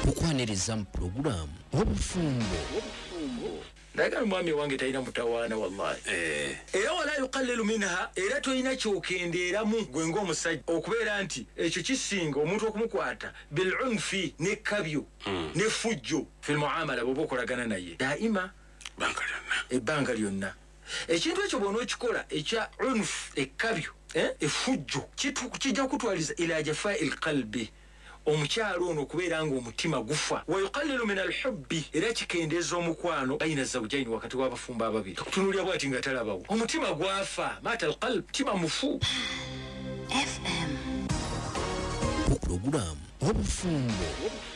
okwaniriza mu program obufumbo ndaga mwami wange tayina mutawana wallahi era wala yuqallilu minha era toyina kyokendeeramu gwe ng'omusajja okubeera nti ekyo kisinga omuntu okumukwata bilunfi n'ekkabyo n'effujjo fil muamala bw'oba okolagana naye daima ebbanga lyonna ekintu ekyo bw'ona okikola ekya unf ekkabyo effujjo kijja kutwaliza ila jafai alqalbi omukyalo ono okubeera ng'omutima gufa wa yuqallilu min alhubbi era kikendeeza omukwano bayina zawjaini wakati w'abafumba ababiri kutunulya bwati nga talabawo omutima gwafa mata alqalb mutima mufu FM program obufumbo